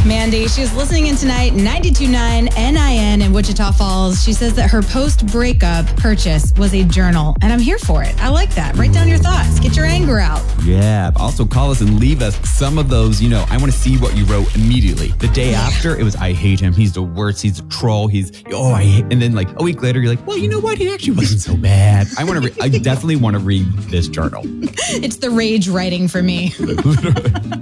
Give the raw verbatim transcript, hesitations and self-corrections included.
Mandy, she's listening in tonight, ninety-two point nine N I N in Wichita Falls. She says that her post-breakup purchase was a journal, and I'm here for it. I like that. Write down your thoughts. Get your anger out. Yeah. Also, call us and leave us some of those, you know, I want to see what you wrote immediately. The day after, it was, I hate him. He's the worst. He's a troll. He's, oh, I hate. And then like a week later, you're like, well, you know what? He actually wasn't so bad. I want to, re- I definitely want to read this journal. It's the rage writing for me. Literally.